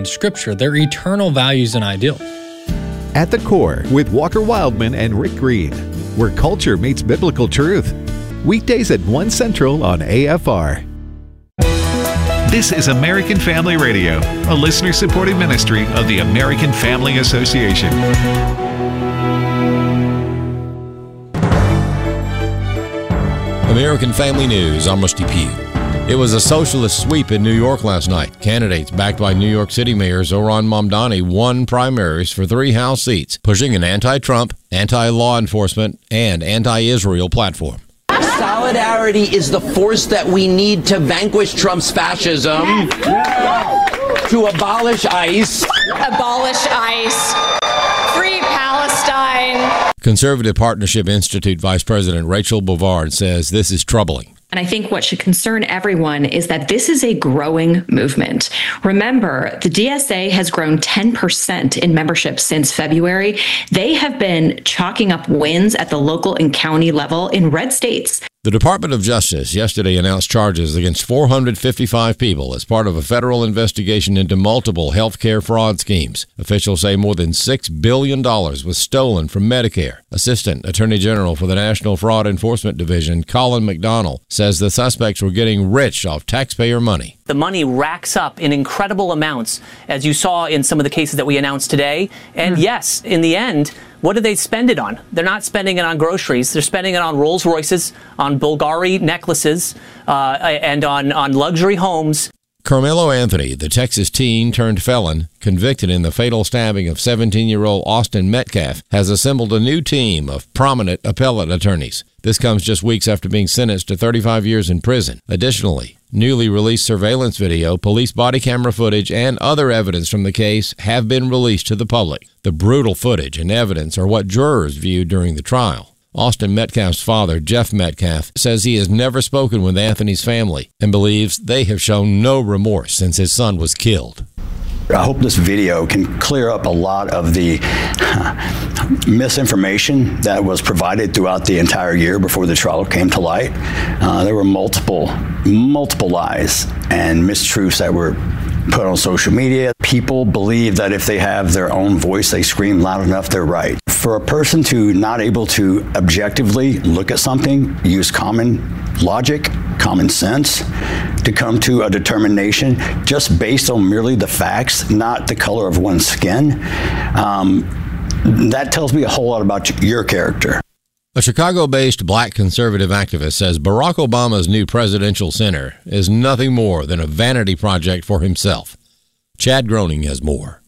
Scripture. They're eternal values and ideals. At the Core with Walker Wildman and Rick Green, where culture meets biblical truth. Weekdays at 1 Central on AFR. This is American Family Radio, a listener-supported ministry of the American Family Association. American Family News, I'm Rusty Pugh. It was a socialist sweep in New York last night. Candidates backed by New York City Mayor Zohran Mamdani won primaries for 3 House seats, pushing an anti-Trump, anti-law enforcement, and anti-Israel platform. Solidarity is the force that we need to vanquish Trump's fascism, to abolish ICE. Abolish ICE. Free Palestine. Conservative Partnership Institute Vice President Rachel Bovard says this is troubling. And I think what should concern everyone is that this is a growing movement. Remember, the DSA has grown 10% in membership since February. They have been chalking up wins at the local and county level in red states. The Department of Justice yesterday announced charges against 455 people as part of a federal investigation into multiple health care fraud schemes. Officials say more than $6 billion was stolen from Medicare. Assistant Attorney General for the National Fraud Enforcement Division, Colin McDonnell, says the suspects were getting rich off taxpayer money. The money racks up in incredible amounts, as you saw in some of the cases that we announced today. And yes, in the end, what do they spend it on? They're not spending it on groceries. They're spending it on Rolls Royces, on Bulgari necklaces, and on luxury homes. Carmelo Anthony, the Texas teen turned felon, convicted in the fatal stabbing of 17-year-old Austin Metcalf, has assembled a new team of prominent appellate attorneys. This comes just weeks after being sentenced to 35 years in prison. Additionally, newly released surveillance video, police body camera footage, and other evidence from the case have been released to the public. The brutal footage and evidence are what jurors viewed during the trial. Austin Metcalf's father, Jeff Metcalf, says he has never spoken with Anthony's family and believes they have shown no remorse since his son was killed. I hope this video can clear up a lot of the misinformation that was provided throughout the entire year before the trial came to light. There were multiple lies and mistruths that were put on social media. People believe that if they have their own voice, they scream loud enough, they're right. For a person to not able to objectively look at something, use common logic, common sense, to come to a determination just based on merely the facts, not the color of one's skin, that tells me a whole lot about your character. A Chicago-based black conservative activist says Barack Obama's new presidential center is nothing more than a vanity project for himself. Chad Groening has more.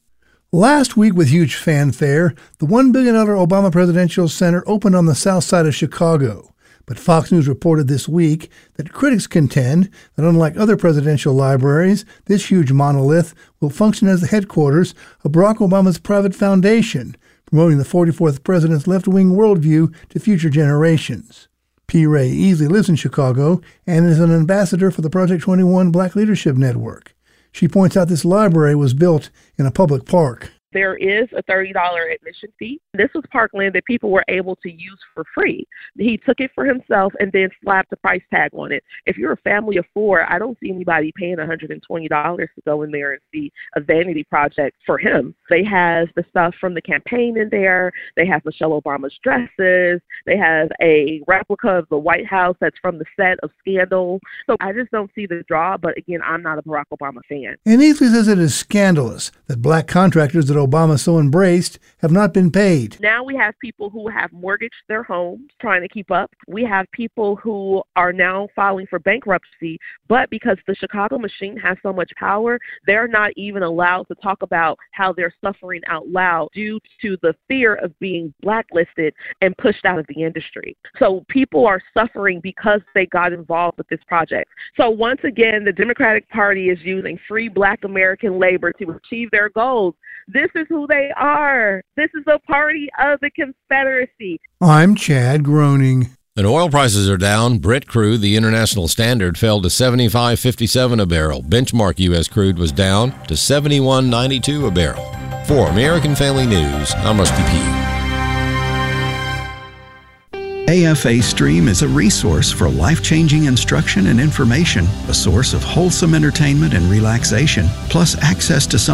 Last week, with huge fanfare, the $1 billion Obama Presidential Center opened on the south side of Chicago. But Fox News reported this week that critics contend that unlike other presidential libraries, this huge monolith will function as the headquarters of Barack Obama's private foundation, promoting the 44th president's left-wing worldview to future generations. P. Ray Easley lives in Chicago and is an ambassador for the Project 21 Black Leadership Network. She points out this library was built in a public park. There is a $30 admission fee. This was parkland that people were able to use for free. He took it for himself and then slapped a price tag on it. If you're a family of 4, I don't see anybody paying $120 to go in there and see a vanity project for him. They have the stuff from the campaign in there. They have Michelle Obama's dresses. They have a replica of the White House that's from the set of Scandal. So I just don't see the draw. But again, I'm not a Barack Obama fan. And Easley says it is scandalous that black contractors that Obama so embraced have not been paid. Now we have people who have mortgaged their homes trying to keep up. We have people who are now filing for bankruptcy, but because the Chicago machine has so much power, they're not even allowed to talk about how they're suffering out loud due to the fear of being blacklisted and pushed out of the industry. So people are suffering because they got involved with this project. So once again, the Democratic Party is using free Black American labor to achieve their goals. This is who they are. This is a party of the Confederacy. I'm Chad Groening. And oil prices are down. Brent crude, the international standard, fell to $75.57 a barrel. Benchmark U.S. crude was down to $71.92 a barrel. For American Family News, I'm Rusty Pugh. AFA Stream is a resource for life-changing instruction and information, a source of wholesome entertainment and relaxation, plus access to some